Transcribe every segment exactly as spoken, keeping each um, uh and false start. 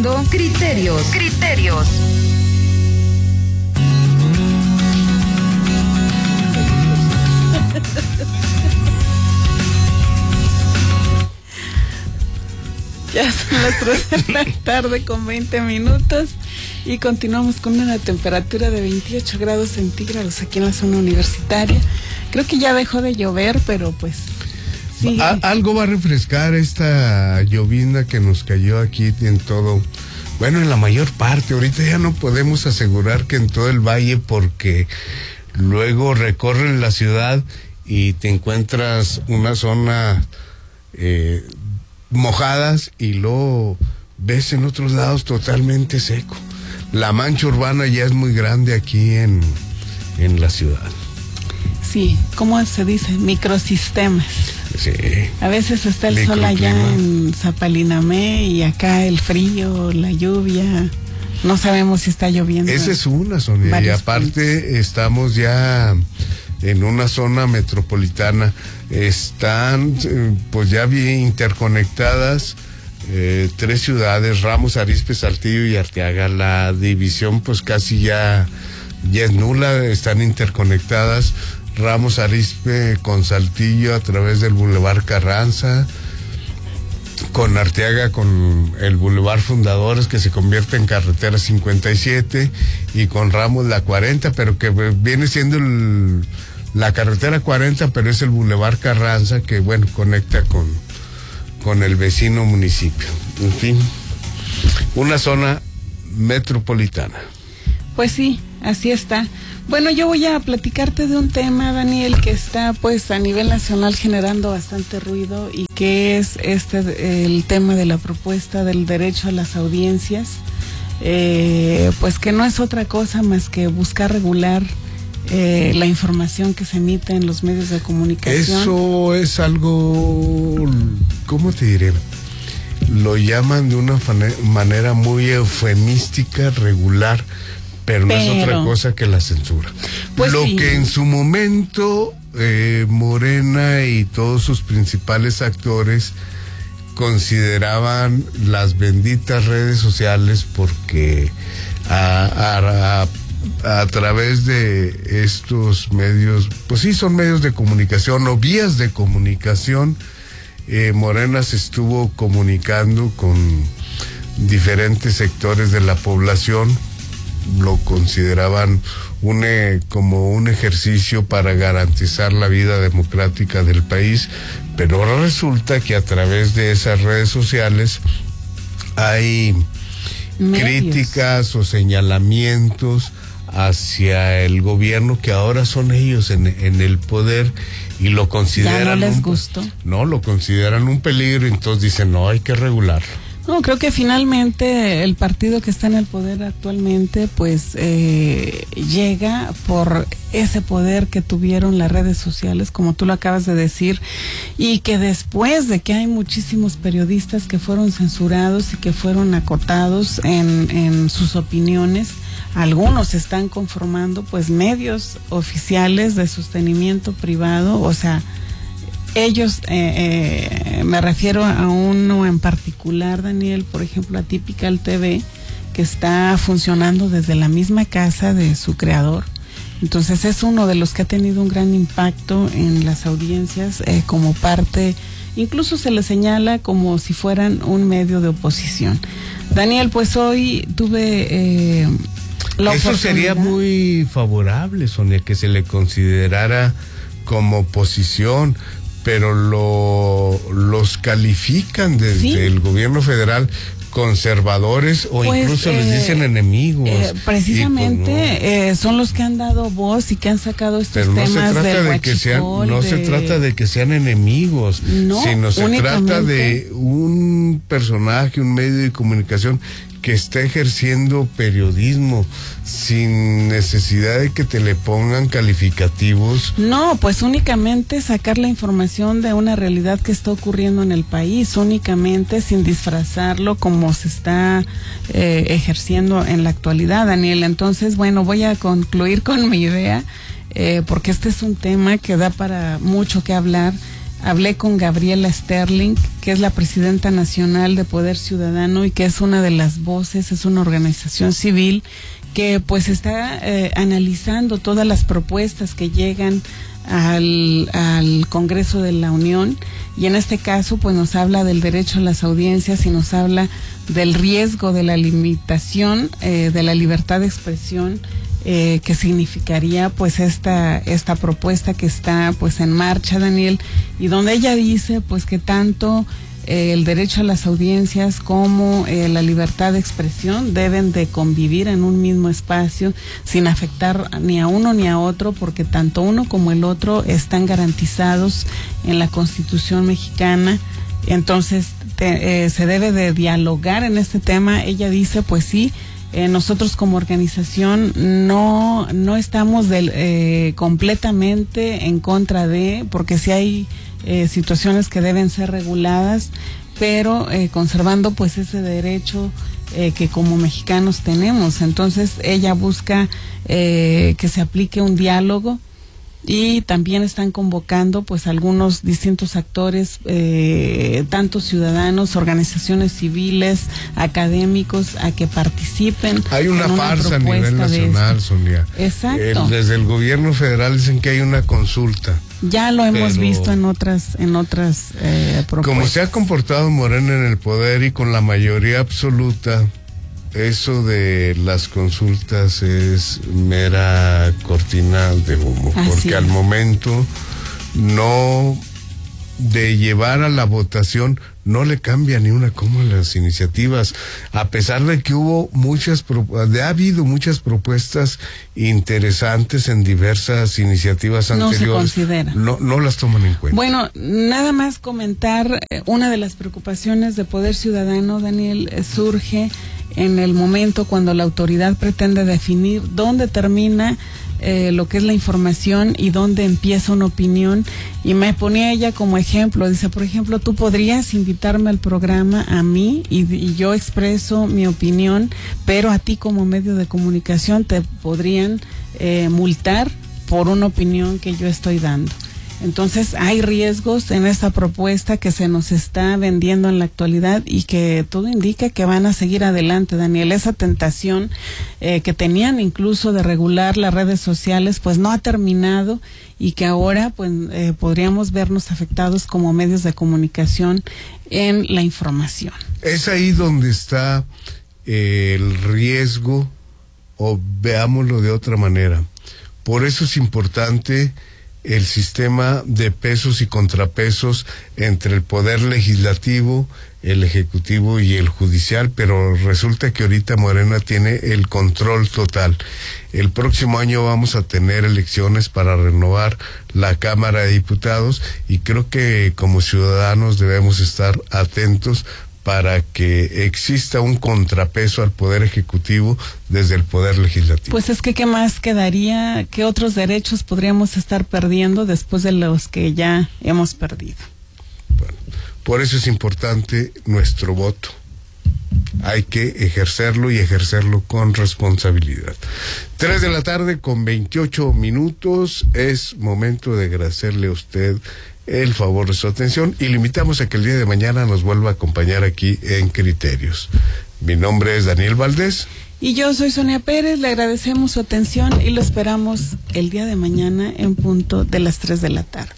escuchando Criterios. Criterios. Ya son las tres de la tarde con veinte minutos y continuamos con una temperatura de veintiocho grados centígrados aquí en la zona universitaria. Creo que ya dejó de llover, pero pues sí. A- algo va a refrescar esta llovizna que nos cayó aquí en todo, bueno, en la mayor parte. Ahorita ya no podemos asegurar que en todo el valle, porque luego recorres la ciudad y te encuentras una zona eh, mojadas y luego ves en otros lados totalmente seco. La mancha urbana ya es muy grande aquí en, en la ciudad. Sí, ¿cómo se dice? Microsistemas. Sí. A veces está el sol allá en Zapalinamé y acá el frío, la lluvia. No sabemos si está lloviendo. Esa es una, Sonia. Y aparte puntos. Estamos ya en una zona metropolitana. Están pues ya bien interconectadas eh, tres ciudades: Ramos, Arizpe, Saltillo y Arteaga. La división pues casi ya, ya es nula. Están interconectadas Ramos, Arizpe con Saltillo a través del Boulevard Carranza, con Arteaga con el Boulevard Fundadores, que se convierte en carretera cincuenta y siete, y con Ramos la cuarenta, pero que viene siendo el, la carretera cuarenta, pero es el Boulevard Carranza, que bueno, conecta con, con el vecino municipio. En fin, una zona metropolitana. Pues sí, así está. Bueno, yo voy a platicarte de un tema, Daniel, que está pues a nivel nacional generando bastante ruido, y que es este el tema de la propuesta del derecho a las audiencias, eh, pues que no es otra cosa más que buscar regular eh, la información que se emite en los medios de comunicación. Eso es algo, ¿cómo te diré? Lo llaman de una manera muy eufemística, regular, pero no pero, es otra cosa que la censura. Pues Lo sí. que en su momento eh, Morena y todos sus principales actores consideraban las benditas redes sociales, porque a, a, a, a través de estos medios, pues sí son medios de comunicación o vías de comunicación, eh, Morena se estuvo comunicando con diferentes sectores de la población. Lo consideraban un, eh, como un ejercicio para garantizar la vida democrática del país, pero ahora resulta que a través de esas redes sociales hay medios, críticas o señalamientos hacia el gobierno, que ahora son ellos en, en el poder, y lo consideran ¿Ya no les un, gustó? No, lo consideran un peligro, entonces dicen, no, hay que regularlo. No, creo que finalmente el partido que está en el poder actualmente pues eh, llega por ese poder que tuvieron las redes sociales, como tú lo acabas de decir, y que después de que hay muchísimos periodistas que fueron censurados y que fueron acotados en, en sus opiniones, algunos están conformando pues medios oficiales de sostenimiento privado. O sea, ellos, eh, eh, me refiero a uno en particular, Daniel, por ejemplo, a Typical T V, que está funcionando desde la misma casa de su creador. Entonces es uno de los que ha tenido un gran impacto en las audiencias, eh, como parte, incluso se le señala como si fueran un medio de oposición. Daniel, pues hoy tuve eh, la Eso sería muy favorable, Sonia, que se le considerara como oposición, pero lo los califican desde ¿Sí? el gobierno federal conservadores, o pues, incluso eh, les dicen enemigos. Eh, precisamente pues no. eh, son los que han dado voz y que han sacado estos pero no temas se trata del de que sean, no de... se trata de que sean enemigos, no, sino se únicamente... trata de un personaje, un medio de comunicación que está ejerciendo periodismo sin necesidad de que te le pongan calificativos. No, pues únicamente sacar la información de una realidad que está ocurriendo en el país, únicamente sin disfrazarlo como se está eh, ejerciendo en la actualidad, Daniel. Entonces, bueno, voy a concluir con mi idea, eh, porque este es un tema que da para mucho que hablar. hablé con Gabriela Sterling, que es la presidenta nacional de Poder Ciudadano y que es una de las voces, es una organización civil que pues está eh, analizando todas las propuestas que llegan al, al Congreso de la Unión, y en este caso pues nos habla del derecho a las audiencias y nos habla del riesgo de la limitación eh, de la libertad de expresión eh, que significaría pues esta esta propuesta que está pues en marcha, Daniel, y donde ella dice pues que tanto eh, el derecho a las audiencias como eh, la libertad de expresión deben de convivir en un mismo espacio sin afectar ni a uno ni a otro, porque tanto uno como el otro están garantizados en la Constitución mexicana. Entonces te, eh, se debe de dialogar en este tema. Ella dice pues sí, Eh, nosotros como organización no no estamos del, eh, completamente en contra de, porque sí hay eh, situaciones que deben ser reguladas, pero eh, conservando pues ese derecho eh, que como mexicanos tenemos. Entonces ella busca eh, que se aplique un diálogo, y también están convocando pues algunos distintos actores, eh, tanto ciudadanos, organizaciones civiles, académicos, a que participen. Hay una, una farsa a nivel nacional, Sonia. Exacto. El, desde el gobierno federal dicen que hay una consulta. Ya lo hemos pero, visto en otras en otras eh, propuestas. Como se ha comportado Morena en el poder y con la mayoría absoluta, eso de las consultas es mera cortina de humo. Así porque es. Al momento no de llevar a la votación no le cambia ni una coma a las iniciativas, a pesar de que hubo muchas de, ha habido muchas propuestas interesantes en diversas iniciativas anteriores. No se considera. No, no las toman en cuenta. Bueno, nada más comentar, eh, una de las preocupaciones de Poder Ciudadano, Daniel, eh, surge en el momento cuando la autoridad pretende definir dónde termina eh, lo que es la información y dónde empieza una opinión, y me ponía ella como ejemplo, dice, por ejemplo, tú podrías invitarme al programa a mí y, y yo expreso mi opinión, pero a ti como medio de comunicación te podrían eh, multar por una opinión que yo estoy dando. Entonces hay riesgos en esta propuesta que se nos está vendiendo en la actualidad y que todo indica que van a seguir adelante, Daniel. Esa tentación eh, que tenían incluso de regular las redes sociales pues no ha terminado, y que ahora pues eh, podríamos vernos afectados como medios de comunicación en la información. Es ahí donde está eh, el riesgo, o veámoslo de otra manera. Por eso es importante el sistema de pesos y contrapesos entre el poder legislativo, el ejecutivo y el judicial, pero resulta que ahorita Morena tiene el control total. El próximo año vamos a tener elecciones para renovar la Cámara de Diputados, y creo que como ciudadanos debemos estar atentos para que exista un contrapeso al Poder Ejecutivo desde el Poder Legislativo. Pues es que, ¿qué más quedaría? ¿Qué otros derechos podríamos estar perdiendo después de los que ya hemos perdido? Bueno, por eso es importante nuestro voto. Hay que ejercerlo y ejercerlo con responsabilidad. Tres de la tarde con veintiocho minutos. Es momento de agradecerle a usted el favor de su atención y le invitamos a que el día de mañana nos vuelva a acompañar aquí en Criterios. Mi nombre es Daniel Valdés. Y yo soy Sonia Pérez. Le agradecemos su atención y lo esperamos el día de mañana en punto de las tres de la tarde.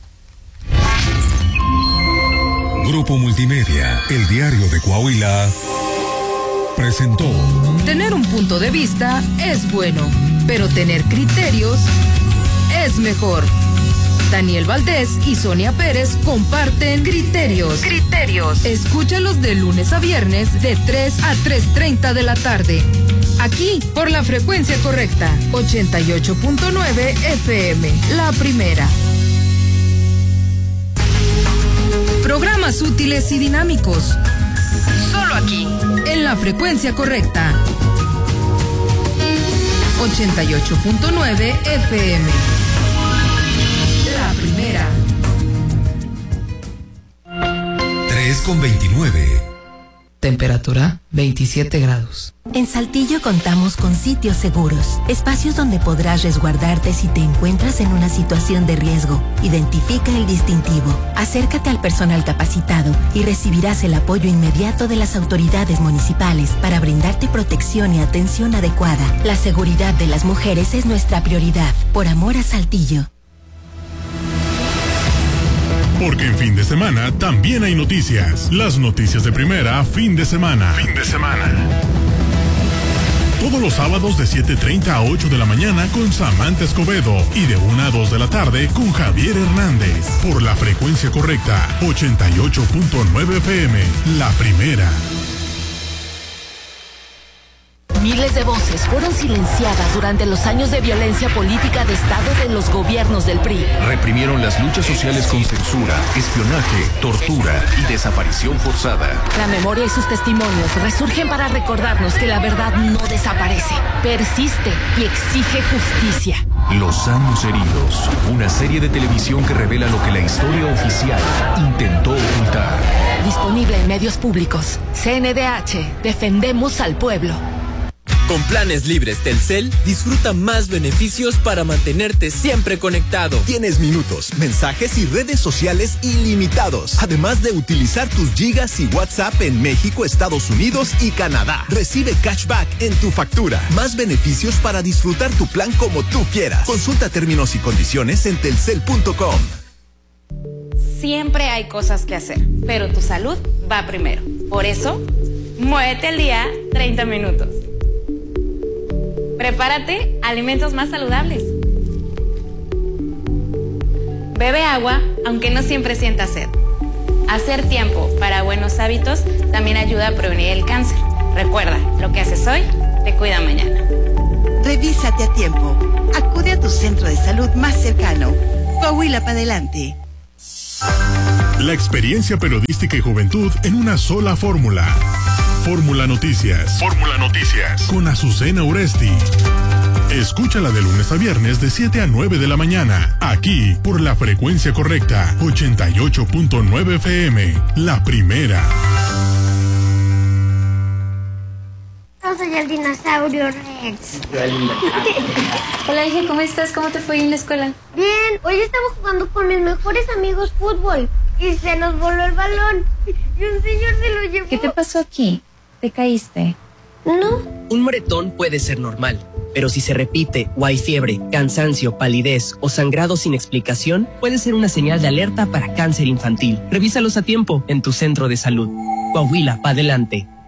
Grupo Multimedia, el diario de Coahuila, presentó. Tener un punto de vista es bueno, pero tener criterios es mejor. Daniel Valdés y Sonia Pérez comparten Criterios. Criterios. Escúchalos de lunes a viernes de tres a tres treinta de la tarde. Aquí por la frecuencia correcta, ochenta y ocho punto nueve F M, la primera. Programas útiles y dinámicos. Solo aquí, en la frecuencia correcta. ochenta y ocho punto nueve F M. La primera. tres con veintinueve. Temperatura veintisiete grados. En Saltillo contamos con sitios seguros, espacios donde podrás resguardarte si te encuentras en una situación de riesgo. Identifica el distintivo, acércate al personal capacitado y recibirás el apoyo inmediato de las autoridades municipales para brindarte protección y atención adecuada. La seguridad de las mujeres es nuestra prioridad. Por amor a Saltillo. Porque en fin de semana también hay noticias. Las noticias de primera, fin de semana. Fin de semana. Todos los sábados de siete treinta a ocho de la mañana con Samantha Escobedo y de una a dos de la tarde con Javier Hernández. Por la frecuencia correcta, ochenta y ocho punto nueve F M, la primera. Miles de voces fueron silenciadas durante los años de violencia política de Estado de los gobiernos del P R I. Reprimieron las luchas sociales con censura, espionaje, tortura y desaparición forzada. La memoria y sus testimonios resurgen para recordarnos que la verdad no desaparece, persiste y exige justicia. Los años heridos, una serie de televisión que revela lo que la historia oficial intentó ocultar. Disponible en medios públicos. C N D H, defendemos al pueblo. Con planes libres Telcel, disfruta más beneficios para mantenerte siempre conectado. Tienes minutos, mensajes y redes sociales ilimitados, además de utilizar tus gigas y WhatsApp en México, Estados Unidos y Canadá. Recibe cashback en tu factura. Más beneficios para disfrutar tu plan como tú quieras. Consulta términos y condiciones en telcel punto com. Siempre hay cosas que hacer, pero tu salud va primero. Por eso, muévete al día treinta minutos. Prepárate alimentos más saludables. Bebe agua, aunque no siempre sientas sed. Hacer tiempo para buenos hábitos también ayuda a prevenir el cáncer. Recuerda, lo que haces hoy te cuida mañana. Revísate a tiempo. Acude a tu centro de salud más cercano. Coahuila para adelante. La experiencia periodística y juventud en una sola fórmula. Fórmula Noticias. Fórmula Noticias. Con Azucena Uresti. Escúchala de lunes a viernes de siete a nueve de la mañana. Aquí, por la frecuencia correcta. ochenta y ocho punto nueve F M. La primera. Yo soy el dinosaurio Rex. Hola, hija, ¿cómo estás? ¿Cómo te fue en la escuela? Bien, hoy estaba jugando con mis mejores amigos fútbol y se nos voló el balón y un señor se lo llevó. ¿Qué te pasó aquí? ¿Te caíste? No. Un moretón puede ser normal, pero si se repite o hay fiebre, cansancio, palidez o sangrado sin explicación, puede ser una señal de alerta para cáncer infantil. Revísalos a tiempo en tu centro de salud. Coahuila, pa' adelante.